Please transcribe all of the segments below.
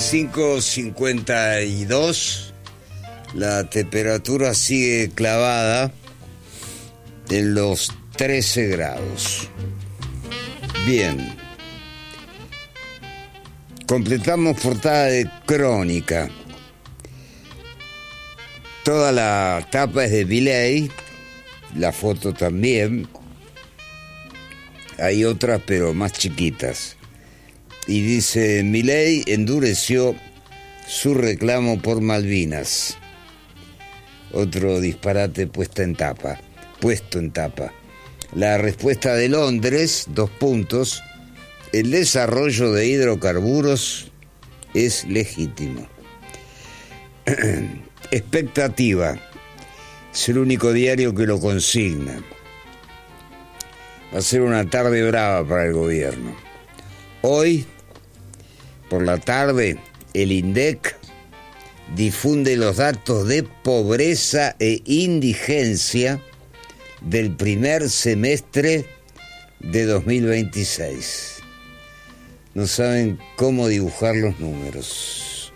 5:52, la temperatura sigue clavada en los 13 grados. Bien, completamos portada de Crónica. Toda la tapa es de Milei, la foto también. Hay otras pero más chiquitas. Y dice: Milei endureció su reclamo por Malvinas. Otro disparate puesto en tapa. La respuesta de Londres, 2 puntos: el desarrollo de hidrocarburos es legítimo. Expectativa, es el único diario que lo consigna. Va a ser una tarde brava para el gobierno. Hoy, por la tarde, el INDEC difunde los datos de pobreza e indigencia del primer semestre de 2026. No saben cómo dibujar los números.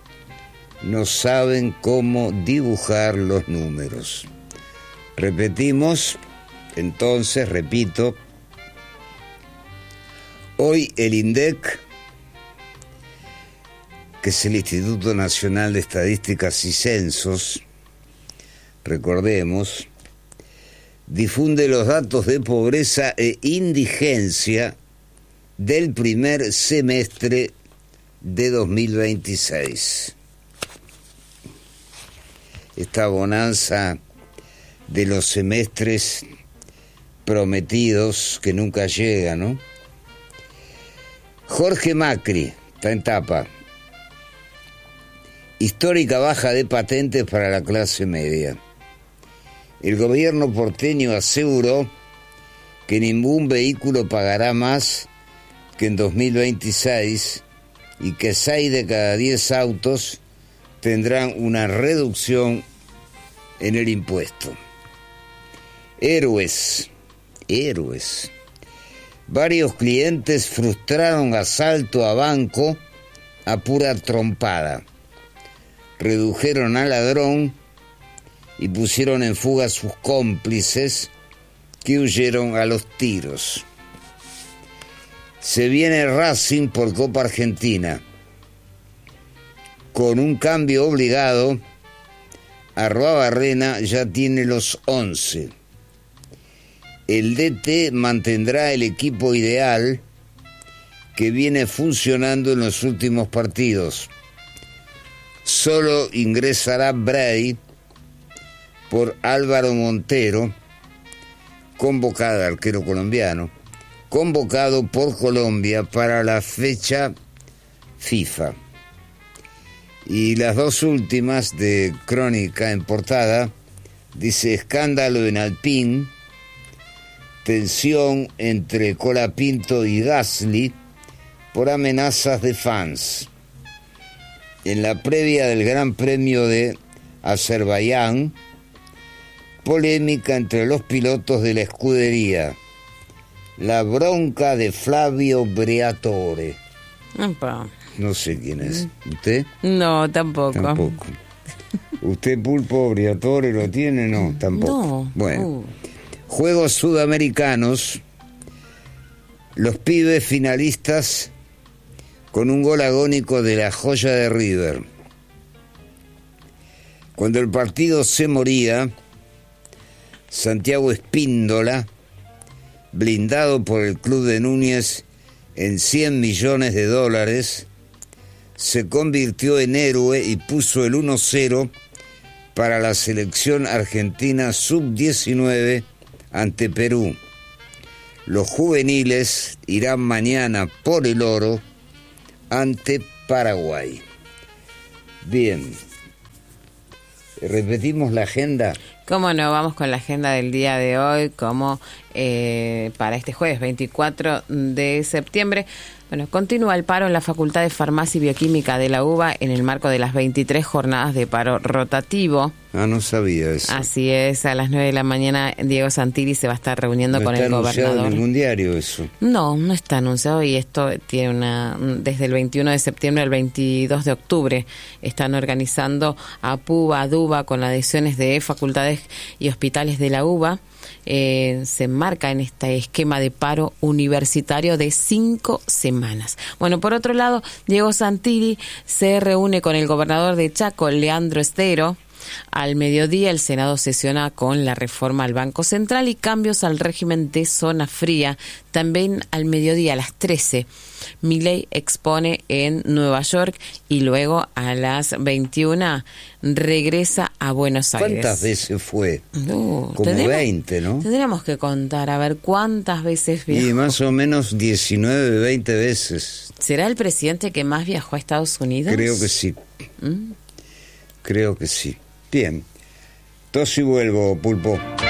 Repetimos, entonces, repito. Hoy el INDEC, que es el Instituto Nacional de Estadísticas y Censos, recordemos, difunde los datos de pobreza e indigencia del primer semestre de 2026. Esta bonanza de los semestres prometidos que nunca llega, ¿no? Jorge Macri, está en tapa. Histórica baja de patentes para la clase media. El gobierno porteño aseguró que ningún vehículo pagará más que en 2026 y que 6 de cada 10 autos tendrán una reducción en el impuesto. Héroes. Varios clientes frustraron asalto a banco a pura trompada. Redujeron al ladrón y pusieron en fuga a sus cómplices, que huyeron a los tiros. Se viene Racing por Copa Argentina. Con un cambio obligado, Arruabarrena ya tiene los 11. El DT mantendrá el equipo ideal que viene funcionando en los últimos partidos. Solo ingresará Bray por Álvaro Montero, arquero colombiano, convocado por Colombia para la fecha FIFA. Y las 2 últimas de Crónica en portada, dice: escándalo en Alpine, tensión entre Colapinto y Gasly por amenazas de fans. En la previa del Gran Premio de Azerbaiyán, polémica entre los pilotos de la escudería. La bronca de Flavio Briatore. Opa. No sé quién es. ¿Usted? No, tampoco. ¿Usted, Pulpo, Briatore lo tiene? No, tampoco. No. Bueno. Juegos Sudamericanos, los pibes finalistas con un gol agónico de la joya de River. Cuando el partido se moría, Santiago Espíndola, blindado por el club de Núñez en $100 millones, se convirtió en héroe y puso el 1-0 para la selección argentina sub-19 ante Perú. Los juveniles irán mañana por el oro ante Paraguay. Bien. ¿Repetimos la agenda? ¿Cómo no? Vamos con la agenda del día de hoy, como para este jueves 24 de septiembre. Bueno, continúa el paro en la Facultad de Farmacia y Bioquímica de la UBA en el marco de las 23 jornadas de paro rotativo. Ah, no sabía eso. Así es, a las 9 de la mañana Diego Santilli se va a estar reuniendo con el gobernador. ¿No está anunciado en ningún diario eso? No, no está anunciado, y esto tiene desde el 21 de septiembre al 22 de octubre están organizando APUBA, ADUBA, con adhesiones de facultades y hospitales de la UBA. Se enmarca en este esquema de paro universitario de 5 semanas. Bueno, por otro lado, Diego Santilli se reúne con el gobernador de Chaco, Leandro Estero. Al mediodía el Senado sesiona con la reforma al Banco Central y cambios al régimen de zona fría. También al mediodía, a las 13, Milei expone en Nueva York y luego a las 21 regresa a Buenos Aires. ¿Cuántas veces fue? Como 20, ¿no? Tendríamos que contar, a ver cuántas veces viajó. Y más o menos 19, 20 veces. ¿Será el presidente que más viajó a Estados Unidos? Creo que sí. Creo que sí. Bien. Tos y vuelvo, Pulpo.